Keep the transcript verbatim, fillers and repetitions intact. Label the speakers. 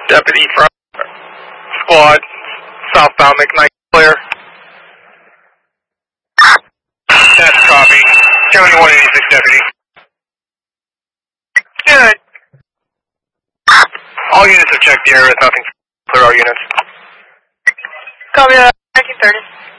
Speaker 1: Deputy from squad, southbound McKnight, clear. That's copy. County one eighty-six deputy. Good. All units have checked the area with nothing. Clear all units.
Speaker 2: Copy that, nineteen thirty.